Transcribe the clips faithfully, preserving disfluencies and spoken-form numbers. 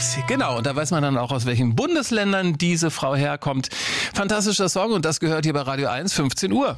Musik. Genau, und da weiß man dann auch, aus welchen Bundesländern diese Frau herkommt. Fantastischer Song und das gehört hier bei Radio eins, fünfzehn Uhr.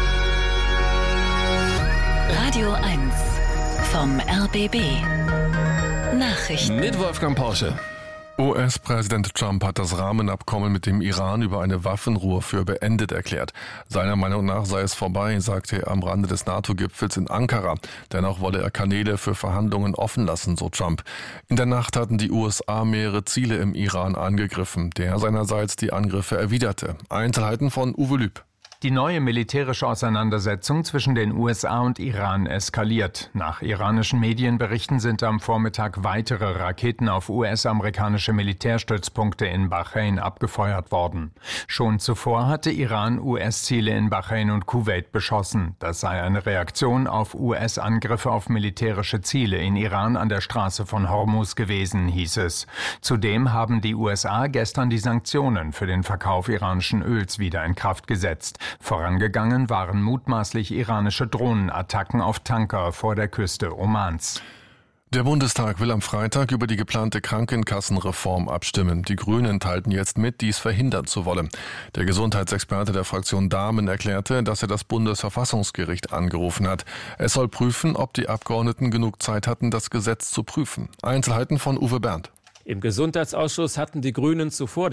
Radio eins vom R B B. Nachrichten. Mit Wolfgang Porsche. U S-Präsident Trump hat das Rahmenabkommen mit dem Iran über eine Waffenruhe für beendet erklärt. Seiner Meinung nach sei es vorbei, sagte er am Rande des NATO-Gipfels in Ankara. Dennoch wolle er Kanäle für Verhandlungen offen lassen, so Trump. In der Nacht hatten die U S A mehrere Ziele im Iran angegriffen, der seinerseits die Angriffe erwiderte. Einzelheiten von Uwe Lüb. Die neue militärische Auseinandersetzung zwischen den U S A und Iran eskaliert. Nach iranischen Medienberichten sind am Vormittag weitere Raketen auf U S-amerikanische Militärstützpunkte in Bahrain abgefeuert worden. Schon zuvor hatte Iran U S-Ziele in Bahrain und Kuwait beschossen. Das sei eine Reaktion auf U S-Angriffe auf militärische Ziele in Iran an der Straße von Hormuz gewesen, hieß es. Zudem haben die U S A gestern die Sanktionen für den Verkauf iranischen Öls wieder in Kraft gesetzt. Vorangegangen waren mutmaßlich iranische Drohnenattacken auf Tanker vor der Küste Omans. Der Bundestag will am Freitag über die geplante Krankenkassenreform abstimmen. Die Grünen teilten jetzt mit, dies verhindern zu wollen. Der Gesundheitsexperte der Fraktion Dahmen erklärte, dass er das Bundesverfassungsgericht angerufen hat. Es soll prüfen, ob die Abgeordneten genug Zeit hatten, das Gesetz zu prüfen. Einzelheiten von Uwe Berndt. Im Gesundheitsausschuss hatten die Grünen zuvor